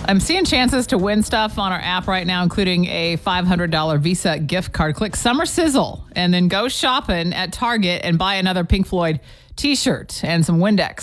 I'm seeing chances to win stuff on our app right now, including a $500 Visa gift card. Click Summer Sizzle and then go shopping at Target and buy another Pink Floyd t-shirt and some Windex.